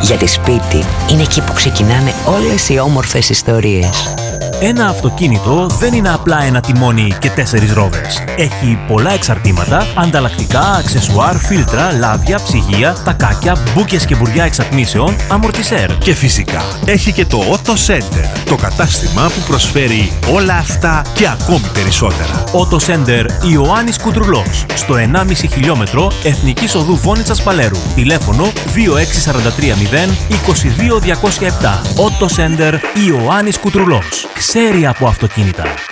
Γιατί σπίτι είναι εκεί που ξεκινάνε όλες οι όμορφες ιστορίες. Ένα αυτοκίνητο δεν είναι απλά ένα τιμόνι και 4 ρόδες. Έχει πολλά εξαρτήματα, ανταλλακτικά, αξεσουάρ, φίλτρα, λάδια, ψυγεία, τακάκια, μπούκες και μπουριά εξατμίσεων, αμορτισέρ. Και φυσικά έχει και το Auto Center, το κατάστημα που προσφέρει όλα αυτά και ακόμη περισσότερα. Auto Center Ιωάννης Κουντρουλός, στο 1,5 χιλιόμετρο Εθνικής Οδού Βόνιτσας Παλέρου. Τηλέφωνο 26430 22207. Auto Center Ιωάννης Κουντρουλός. Ξέρει από αυτοκίνητα.